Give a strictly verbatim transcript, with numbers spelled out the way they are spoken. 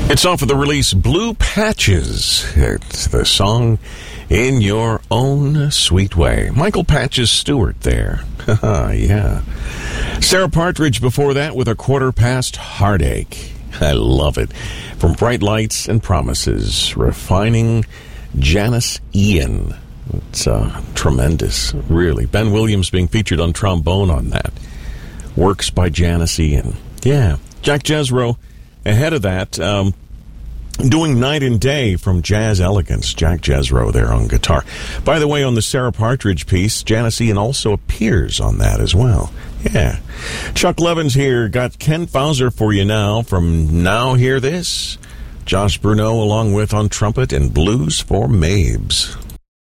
It's off of the release Blue Patches. It's the song In Your Own Sweet Way. Michael Patches Stewart there. Yeah. Sarah Partridge before that with A Quarter Past Heartache. I love it. From Bright Lights and Promises. Refining Janis Ian. It's uh, tremendous, really. Ben Williams being featured on trombone on that. Works by Janis Ian. Yeah. Jack Jesro. Ahead of that, um, doing Night and Day from Jazz Elegance, Jack Jesro there on guitar. By the way, on the Sarah Partridge piece, Janis Ian also appears on that as well. Yeah. Chuck Levins here, got Ken Fauser for you now from Now Hear This. Josh Bruno along with on trumpet and Blues for Mabes.